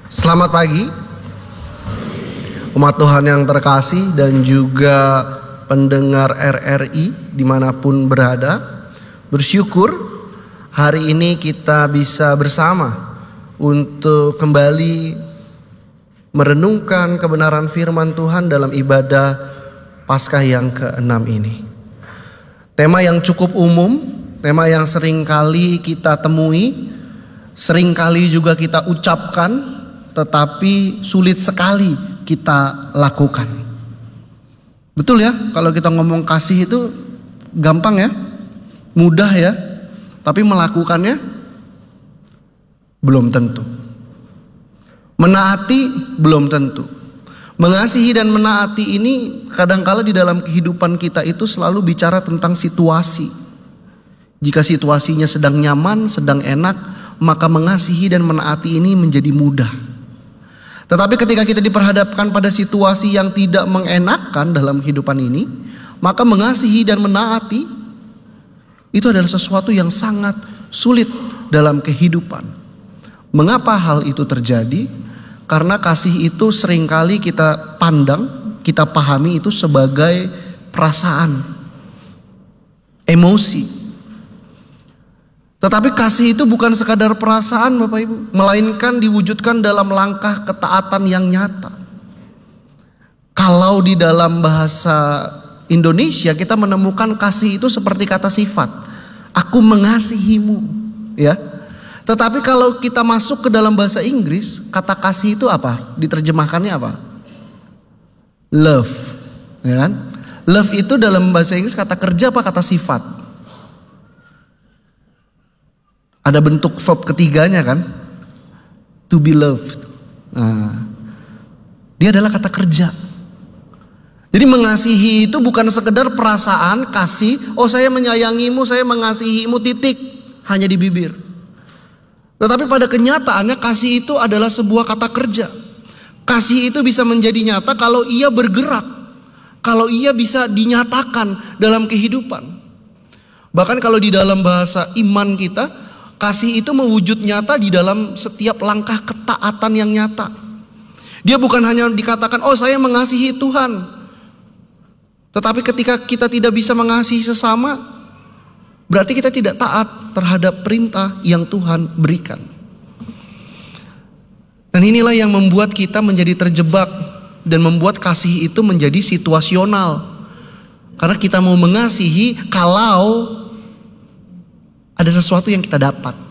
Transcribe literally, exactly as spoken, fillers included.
Selamat pagi umat Tuhan yang terkasih dan juga pendengar R R I dimanapun berada. Bersyukur hari ini kita bisa bersama untuk kembali merenungkan kebenaran firman Tuhan dalam ibadah Paskah yang keenam ini. Tema yang cukup umum, tema yang sering kali kita temui, sering kali juga kita ucapkan, tetapi sulit sekali kita lakukan. Betul ya, kalau kita ngomong kasih itu gampang ya, mudah ya, tapi melakukannya belum tentu. Menaati belum tentu. Mengasihi dan menaati ini kadangkala di dalam kehidupan kita itu selalu bicara tentang situasi. Jika situasinya sedang nyaman, sedang enak, maka mengasihi dan menaati ini menjadi mudah. Tetapi ketika kita diperhadapkan pada situasi yang tidak mengenakan dalam kehidupan ini, maka mengasihi dan menaati itu adalah sesuatu yang sangat sulit dalam kehidupan. Mengapa hal itu terjadi? Karena kasih itu seringkali kita pandang, kita pahami itu sebagai perasaan, emosi. Tetapi kasih itu bukan sekadar perasaan Bapak Ibu, melainkan diwujudkan dalam langkah ketaatan yang nyata. Kalau di dalam bahasa Indonesia kita menemukan kasih itu seperti kata sifat, aku mengasihimu, ya. Tetapi kalau kita masuk ke dalam bahasa Inggris, kata kasih itu apa? Diterjemahkannya apa? Love, ya kan? Love itu dalam bahasa Inggris kata kerja apa kata sifat? Ada bentuk verb ketiganya kan? To be loved. Nah, dia adalah kata kerja. Jadi mengasihi itu bukan sekedar perasaan kasih, oh saya menyayangimu, saya mengasihimu titik, hanya di bibir. Tetapi pada kenyataannya kasih itu adalah sebuah kata kerja. Kasih itu bisa menjadi nyata kalau ia bergerak, kalau ia bisa dinyatakan dalam kehidupan. Bahkan kalau di dalam bahasa iman kita, kasih itu mewujud nyata di dalam setiap langkah ketaatan yang nyata. Dia bukan hanya dikatakan, oh saya mengasihi Tuhan. Tetapi ketika kita tidak bisa mengasihi sesama, berarti kita tidak taat terhadap perintah yang Tuhan berikan. Dan inilah yang membuat kita menjadi terjebak dan membuat kasih itu menjadi situasional. Karena kita mau mengasihi kalau ada sesuatu yang kita dapat.